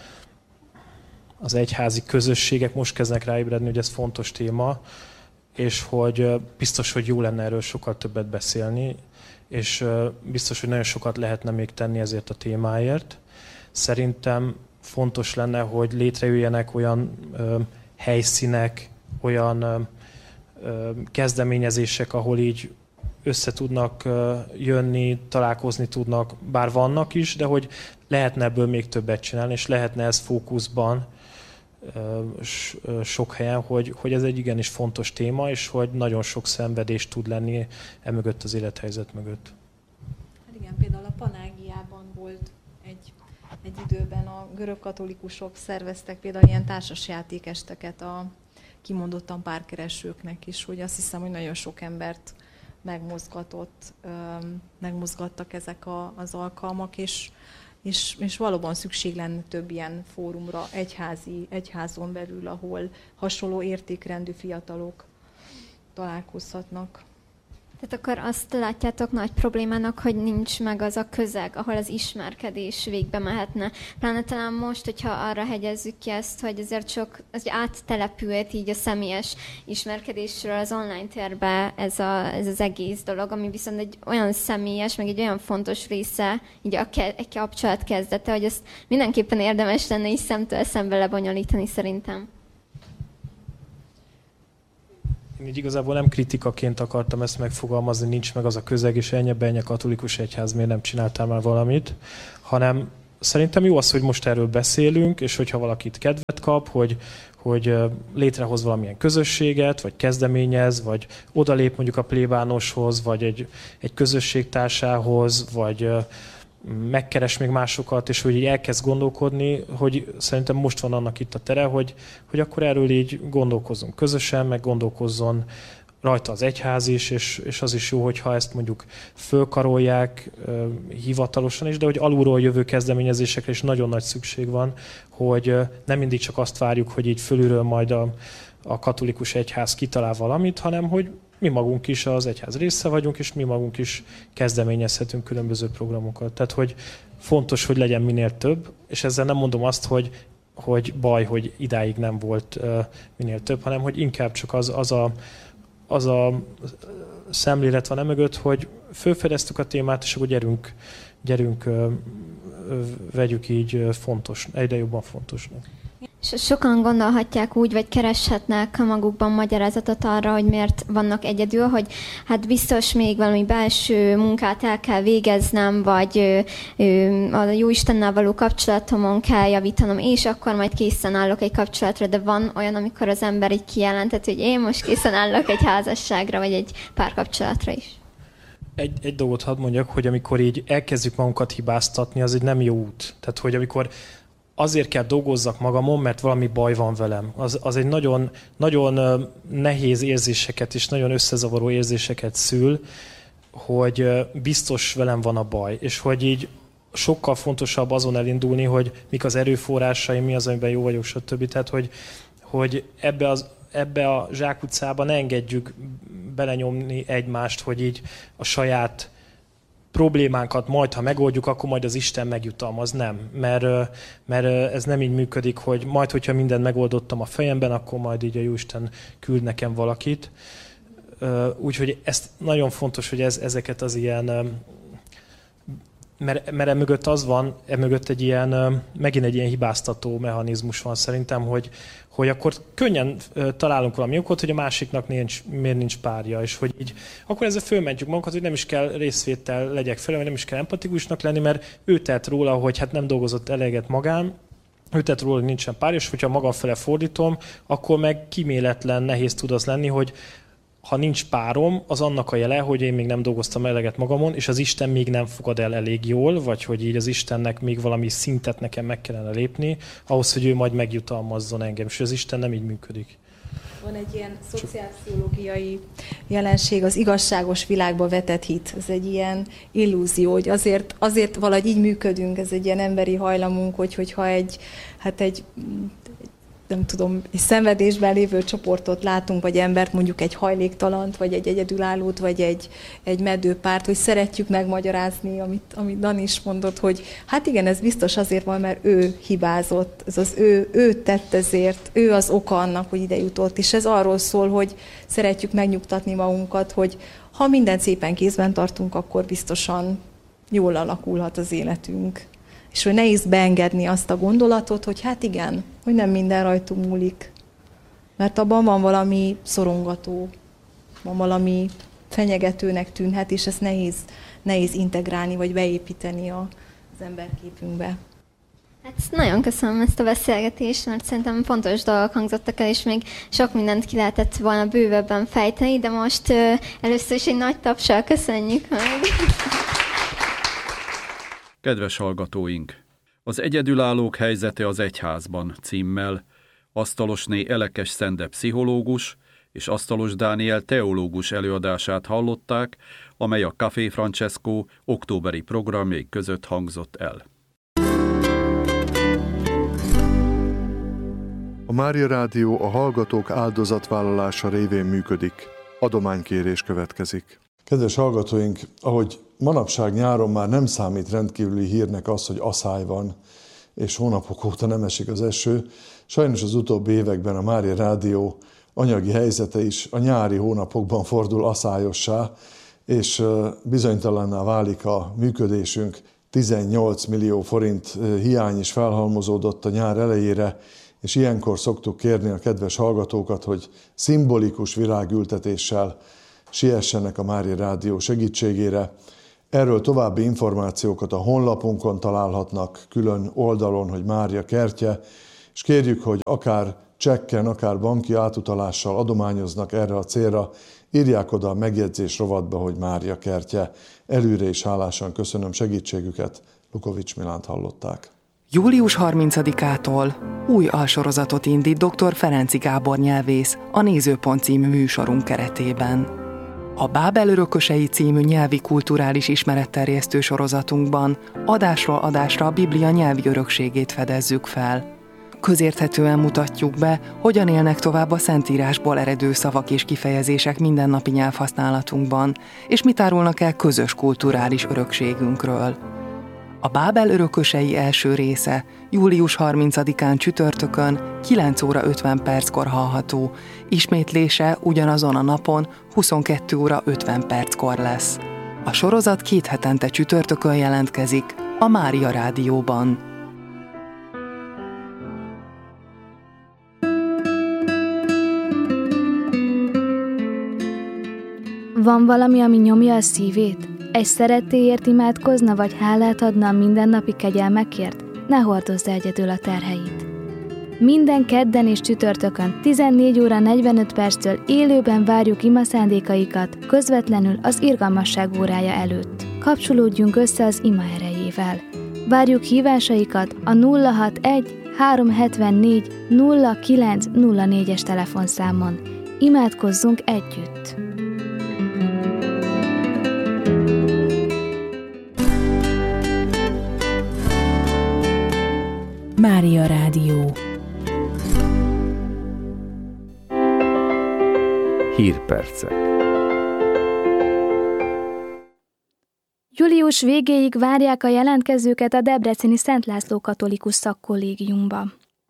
az egyházi közösségek, most kezdnek ráébredni, hogy ez fontos téma, és hogy biztos, hogy jó lenne erről sokkal többet beszélni, és biztos, hogy nagyon sokat lehetne még tenni ezért a témáért. Szerintem fontos lenne, hogy létrejöjjenek olyan ö, helyszínek, olyan ö, ö, kezdeményezések, ahol így össze tudnak ö, jönni, találkozni tudnak, bár vannak is, de hogy lehetne ebből még többet csinálni, és lehetne ez fókuszban ö, ö, sok helyen, hogy, hogy ez egy igenis fontos téma, és hogy nagyon sok szenvedés tud lenni emögött az élethelyzet mögött. Hát igen, például a Panágiában volt egy, egy időben a görög katolikusok szerveztek például ilyen társasjátékesteket a kimondottan párkeresőknek is, hogy azt hiszem, hogy nagyon sok embert megmozgatott, megmozgattak ezek a, az alkalmak, és, és, és valóban szükség lenne több ilyen fórumra, egyházi, egyházon belül, ahol hasonló értékrendű fiatalok találkozhatnak. Tehát akkor azt látjátok nagy problémának, hogy nincs meg az a közeg, ahol az ismerkedés végbe mehetne. Pláne talán most, hogyha arra hegyezzük ki ezt, hogy azért sok az áttelepült így a személyes ismerkedésről az online térbe ez, a, ez az egész dolog, ami viszont egy olyan személyes, meg egy olyan fontos része, így a ke- egy kapcsolat kezdete, hogy ezt mindenképpen érdemes lenne is szemtől szembe lebonyolítani szerintem. Én így igazából nem kritikaként akartam ezt megfogalmazni, nincs meg az a közeg, és ennyi katolikus egyház miért nem csináltál már valamit, hanem szerintem jó az, hogy most erről beszélünk, és hogyha valakit kedvet kap, hogy, hogy létrehoz valamilyen közösséget, vagy kezdeményez, vagy odalép mondjuk a plébánoshoz, vagy egy, egy közösségtársához, vagy megkeres még másokat, és hogy így elkezd gondolkodni, hogy szerintem most van annak itt a tere, hogy, hogy akkor erről így gondolkozzunk közösen, meg gondolkozzon rajta az egyház is, és, és az is jó, hogyha ezt mondjuk fölkarolják uh, hivatalosan is, de hogy alulról jövő kezdeményezésekre is nagyon nagy szükség van, hogy uh, nem mindig csak azt várjuk, hogy így fölülről majd a, a katolikus egyház kitalál valamit, hanem hogy mi magunk is az egyház része vagyunk, és mi magunk is kezdeményezhetünk különböző programokat. Tehát, hogy fontos, hogy legyen minél több, és ezzel nem mondom azt, hogy, hogy baj, hogy idáig nem volt uh, minél több, hanem hogy inkább csak az, az, a, az a szemlélet van emögött, hogy felfedeztük a témát, és akkor gyerünk, gyerünk uh, vegyük így fontos, egyre jobban fontosnak. Sokan gondolhatják úgy, vagy kereshetnek magukban magyarázatot arra, hogy miért vannak egyedül, hogy hát biztos még valami belső munkát el kell végeznem, vagy ö, ö, a Jóistennel való kapcsolatomon kell javítanom, és akkor majd készen állok egy kapcsolatra, de van olyan, amikor az ember így kijelentett, hogy én most készen állok egy házasságra, vagy egy párkapcsolatra is. Egy, egy dolgot hadd mondjak, hogy amikor így elkezdjük magunkat hibáztatni, az egy nem jó út. Tehát, hogy amikor azért kell dolgozzak magamon, mert valami baj van velem. Az, az egy nagyon, nagyon nehéz érzéseket és nagyon összezavaró érzéseket szül, hogy biztos velem van a baj. És hogy így sokkal fontosabb azon elindulni, hogy mik az erőforrásaim, mi az, amiben jó vagyok, stb. Tehát, hogy, hogy ebbe, az, ebbe a zsákutcába ne engedjük belenyomni egymást, hogy így a saját problémánkat majd, ha megoldjuk, akkor majd az Isten megjutalmaz. Nem, mert, mert ez nem így működik, hogy majd, hogyha mindent megoldottam a fejemben, akkor majd így a Jóisten küld nekem valakit. Úgyhogy ez nagyon fontos, hogy ez, ezeket az ilyen, mert, mert emögött az van, emögött egy ilyen, megint egy ilyen hibáztató mechanizmus van szerintem, hogy, hogy akkor könnyen találunk valami okot, hogy a másiknak nincs, miért nincs párja, és hogy így, akkor ezzel fölmentjük magunkat, hogy nem is kell részvétel legyek fel, vagy nem is kell empatikusnak lenni, mert ő tett róla, hogy hát nem dolgozott eleget magán, ő tett róla, hogy nincsen párja, és hogyha magam fele fordítom, akkor meg kíméletlen, nehéz tud az lenni, hogy ha nincs párom, az annak a jele, hogy én még nem dolgoztam eleget magamon, és az Isten még nem fogad el elég jól, vagy hogy így az Istennek még valami szintet nekem meg kellene lépni, ahhoz, hogy ő majd megjutalmazzon engem, és az Isten nem így működik. Van egy ilyen szociálpszichológiai jelenség, az igazságos világba vetett hit. Ez egy ilyen illúzió, hogy azért, azért valahogy így működünk, ez egy ilyen emberi hajlamunk, hogy, hogyha egy, hát egy nem tudom, egy szenvedésben lévő csoportot látunk, vagy embert, mondjuk egy hajléktalant, vagy egy egyedülállót, vagy egy, egy meddőpárt, hogy szeretjük megmagyarázni, amit, amit Dani is mondott, hogy hát igen, ez biztos azért van, mert ő hibázott, ez az ő, ő tett ezért, ő az oka annak, hogy ide jutott, és ez arról szól, hogy szeretjük megnyugtatni magunkat, hogy ha mindent szépen kézben tartunk, akkor biztosan jól alakulhat az életünk. És hogy nehéz beengedni azt a gondolatot, hogy hát igen, hogy nem minden rajtunk múlik. Mert abban van valami szorongató, van valami fenyegetőnek tűnhet, és ezt nehéz, nehéz integrálni, vagy beépíteni a, az emberképünkbe. Hát nagyon köszönöm ezt a beszélgetést, mert szerintem fontos dolgok hangzottak el, és még sok mindent ki lehetett volna bővebben fejteni, de most uh, először is egy nagy tapssal köszönjük meg. Kedves hallgatóink! Az egyedülállók helyzete az egyházban címmel Asztalosné Elekes Szende pszichológus és Asztalos Dániel teológus előadását hallották, amely a Café Francesco októberi programjai között hangzott el. A Mária Rádió a hallgatók áldozatvállalása révén működik. Adománykérés következik. Kedves hallgatóink, ahogy manapság nyáron már nem számít rendkívüli hírnek az, hogy aszály van, és hónapok óta nem esik az eső, sajnos az utóbbi években a Mária Rádió anyagi helyzete is a nyári hónapokban fordul aszályossá, és bizonytalanná válik a működésünk. tizennyolc millió forint hiány is felhalmozódott a nyár elejére, és ilyenkor szoktuk kérni a kedves hallgatókat, hogy szimbolikus virágültetéssel siessenek a Mária Rádió segítségére. Erről további információkat a honlapunkon találhatnak, külön oldalon, hogy Mária kertje, és kérjük, hogy akár csekken, akár banki átutalással adományoznak erre a célra, írják oda a megjegyzés rovatba, hogy Mária kertje. Előre is hálásan köszönöm segítségüket. Lukovics Milánt hallották. július harmincadikától új alsorozatot indít dr. Ferenczy Gábor nyelvész a Nézőpont című műsorunk keretében. A Bábel örökösei című nyelvi kulturális ismeretterjesztő sorozatunkban adásról adásra a Biblia nyelvi örökségét fedezzük fel. Közérthetően mutatjuk be, hogyan élnek tovább a Szentírásból eredő szavak és kifejezések mindennapi nyelvhasználatunkban, és mit árulnak el közös kulturális örökségünkről. A Bábel örökösei első része július harmincadikán csütörtökön kilenc óra ötven perckor hallható, ismétlése ugyanazon a napon huszonkettő óra ötven perckor lesz. A sorozat két hetente csütörtökön jelentkezik a Mária Rádióban. Van valami, ami nyomja a szívét? Egy szerettéért imádkozna, vagy hálát adna a mindennapi kegyelmekért? Ne hordozz egyedül a terheit. Minden kedden és csütörtökön tizennégy óra negyvenöt perctől élőben várjuk imaszándékaikat közvetlenül az irgalmasság órája előtt. Kapcsolódjunk össze az ima erejével. Várjuk hívásaikat a nulla hatvanegy háromszázhetvennégy nulla kilenc nulla négyes telefonszámon. Imádkozzunk együtt! Mária Rádió. Hírpercek. Július végéig várják a jelentkezőket a debreceni Szent László Katolikus Szakkollégiumba.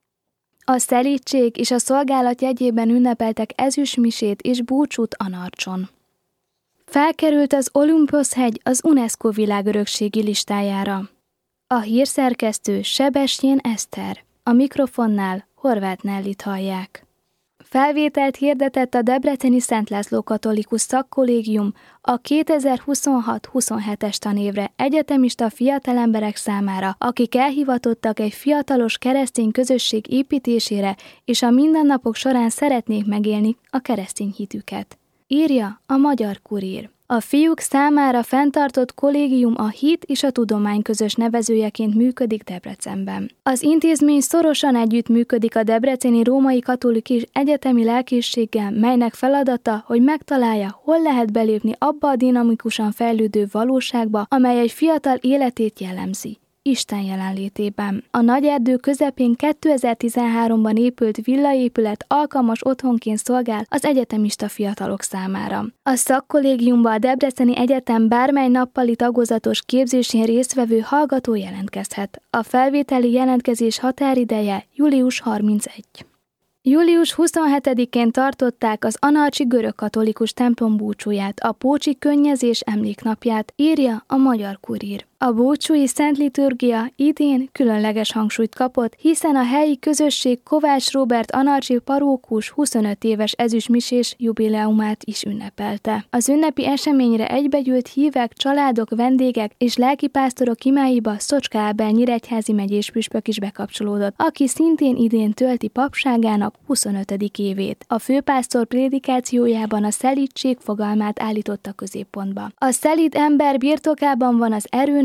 A szelídség és a szolgálat jegyében ünnepeltek ezüstmisét és búcsút Anarcson. Felkerült az Olimposz-hegy az UNESCO világörökségi listájára. A hírszerkesztő Sebestyén Eszter, a mikrofonnál Horváth Nellit hallják. Felvételt hirdetett a debreceni Szent László Katolikus Szakkollégium a kétezer-huszonhat huszonhetes tanévre egyetemista fiatalemberek számára, akik elhivatottak egy fiatalos keresztény közösség építésére, és a mindennapok során szeretnék megélni a keresztény hitüket. Írja a Magyar Kurír. A fiúk számára fenntartott kollégium a hit és a tudomány közös nevezőjeként működik Debrecenben. Az intézmény szorosan együttműködik a debreceni római katolikus egyetemi lelkészséggel, melynek feladata, hogy megtalálja, hol lehet belépni abba a dinamikusan fejlődő valóságba, amely egy fiatal életét jellemzi. Isten jelenlétében. A Nagyerdő közepén kétezer-tizenháromban épült villaépület alkalmas otthonként szolgál az egyetemista fiatalok számára. A szakkollégiumba a Debreceni Egyetem bármely nappali tagozatos képzésén résztvevő hallgató jelentkezhet. A felvételi jelentkezés határideje július harmincegyedike. július huszonhetedikén tartották az anarcsi görögkatolikus templom búcsúját, a pócsi könnyezés emléknapját, írja a Magyar Kurír. A búcsúi szent liturgia idén különleges hangsúlyt kapott, hiszen a helyi közösség Kovács Róbert anarcsi parókus huszonöt éves ezüstmisés jubileumát is ünnepelte. Az ünnepi eseményre egybegyűlt hívek, családok, vendégek és lelkipásztorok imáiba Szocska Ábel nyíregyházi megyés püspök is bekapcsolódott, aki szintén idén tölti papságának huszonötödik évét. A főpásztor prédikációjában a szelídség fogalmát állította középpontba. A szelíd ember birtokában van az erőnek,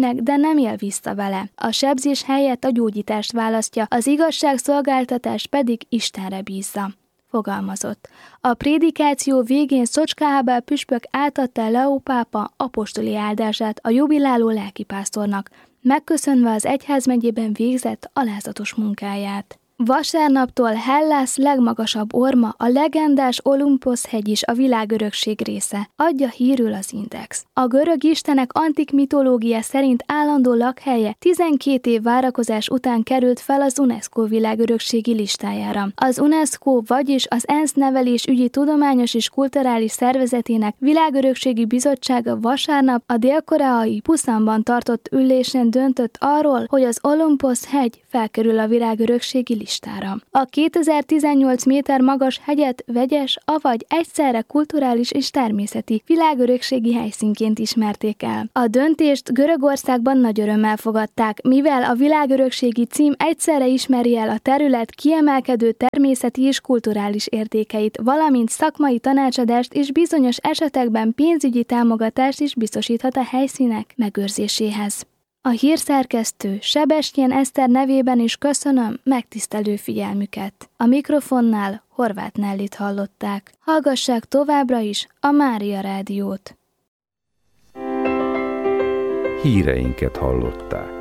meg, de nem él vissza vele. A sebzés helyett a gyógyítást választja, az igazságszolgáltatás pedig Istenre bízza, fogalmazott. A prédikáció végén Szocska Ábel püspök átadta Leó pápa apostoli áldását a jubiláló lelkipásztornak, megköszönve az egyházmegyében végzett alázatos munkáját. Vasárnaptól Hellász legmagasabb orma, a legendás Olimposz-hegy is a világörökség része, adja hírül az Index. A görög istenek antik mitológia szerint állandó lakhelye tizenkét év várakozás után került fel az UNESCO világörökségi listájára. Az UNESCO, vagyis az ENSZ nevelésügyi tudományos és kulturális szervezetének világörökségi bizottsága vasárnap a dél-koreai Pusanban tartott ülésen döntött arról, hogy az Olimposz-hegy felkerül a világörökségi listára. Listára. A kétezer-tizennyolc méter magas hegyet vegyes, avagy egyszerre kulturális és természeti világörökségi helyszínként ismerték el. A döntést Görögországban nagy örömmel fogadták, mivel a világörökségi cím egyszerre ismeri el a terület kiemelkedő természeti és kulturális értékeit, valamint szakmai tanácsadást és bizonyos esetekben pénzügyi támogatást is biztosíthat a helyszínek megőrzéséhez. A hírszerkesztő Sebestyén Eszter nevében is köszönöm megtisztelő figyelmüket. A mikrofonnál Horváth Nellit hallották. Hallgassák továbbra is a Mária Rádiót. Híreinket hallották.